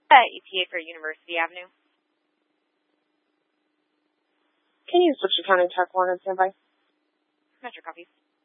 ETA for University Avenue. Can you switch to County Tech 1 and standby? Metro copies.